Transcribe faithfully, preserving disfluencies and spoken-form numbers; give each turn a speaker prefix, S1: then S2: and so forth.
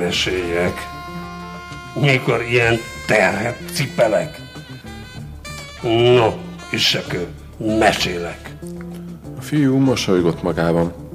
S1: meséljek, mikor ilyen terhet cipelek. No, és akkor mesélek.
S2: A fiú mosolygott magában.